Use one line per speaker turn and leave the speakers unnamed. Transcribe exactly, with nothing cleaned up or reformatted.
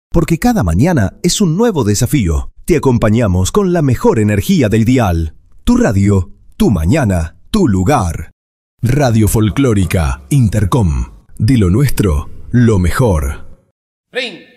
Porque cada mañana es un nuevo desafío. Te acompañamos con la mejor energía del dial. Tu radio, tu mañana, tu lugar. Radio Folclórica Intercom. De lo nuestro, lo mejor.
Ring.